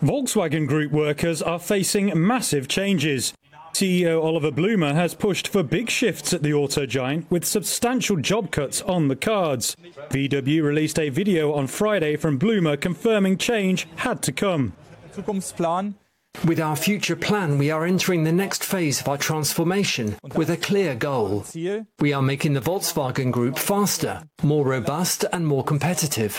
Volkswagen Group workers are facing massive changes. CEO Oliver Blume has pushed for big shifts at the auto giant with substantial job cuts on the cards. VW released a video on Friday from Blume confirming change had to come. With our future plan, we are entering the next phase of our transformation with a clear goal. We are making the Volkswagen Group faster, more robust and more competitive.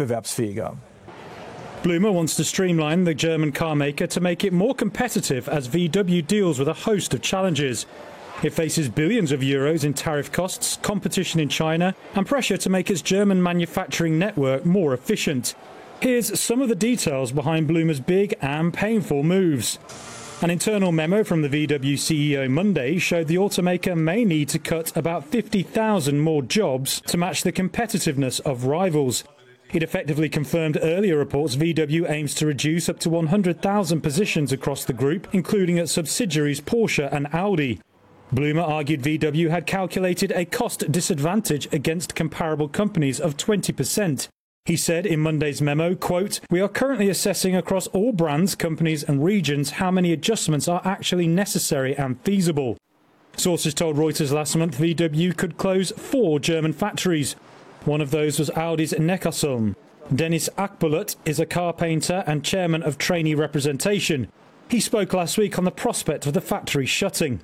Blume wants to streamline the German car maker to make it more competitive as VW deals with a host of challenges. It faces billions of euros in tariff costs, competition in China and pressure to make its German manufacturing network more efficient. Here's some of the details behind Blume's big and painful moves. An internal memo from the VW CEO Monday showed the automaker may need to cut about 50,000 more jobs to match the competitiveness of rivals. It effectively confirmed earlier reports VW aims to reduce up to 100,000 positions across the group, including at subsidiaries Porsche and Audi. Blume argued VW had calculated a cost disadvantage against comparable companies of 20%. He said in Monday's memo, quote, "We are currently assessing across all brands, companies and regions how many adjustments are actually necessary and feasible." Sources told Reuters last month VW could close 4 German factories. One of those was Audi's Neckarsulm. Dennis Akbulut is a car painter and chairman of trainee representation. He spoke last week on the prospect of the factory shutting.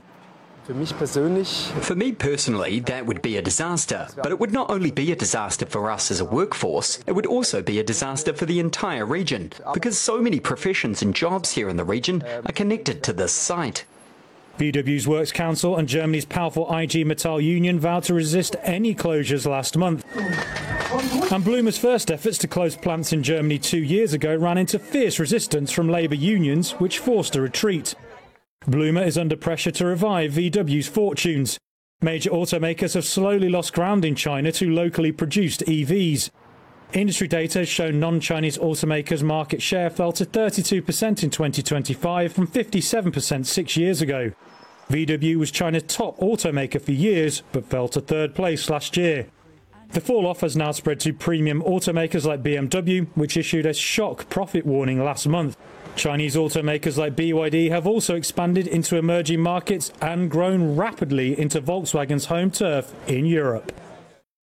For me personally, that would be a disaster. But it would not only be a disaster for us as a workforce, it would also be a disaster for the entire region, because so many professions and jobs here in the region are connected to this site. VW's Works Council and Germany's powerful IG Metall union vowed to resist any closures last month. And Blume's first efforts to close plants in Germany 2 years ago ran into fierce resistance from labour unions, which forced a retreat. Blume is under pressure to revive VW's fortunes. Major automakers have slowly lost ground in China to locally produced EVs. Industry data has shown non-Chinese automakers' market share fell to 32% in 2025 from 57% 6 years ago. VW was China's top automaker for years, but fell to 3rd place last year. The fall-off has now spread to premium automakers like BMW, which issued a shock profit warning last month. Chinese automakers like BYD have also expanded into emerging markets and grown rapidly into Volkswagen's home turf in Europe.